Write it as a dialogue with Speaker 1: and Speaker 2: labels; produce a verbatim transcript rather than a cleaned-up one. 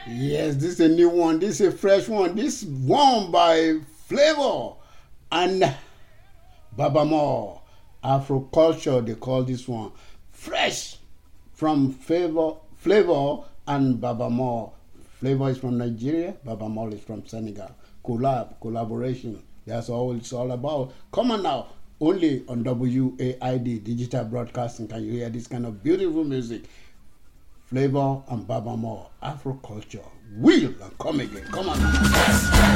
Speaker 1: Yes, this is a new one. This is a fresh one. This one by Flavor and Baba More. Afro culture, they call this one. Fresh from Flavor, Flavor and Baba More. Flavor is from Nigeria. Baba More is from Senegal. Collab, collaboration. That's all it's all about. Come on now. Only on W A I D Digital Broadcasting can you hear this kind of beautiful music. Flavor and Baba More, Afro culture. Will and come again. Come on.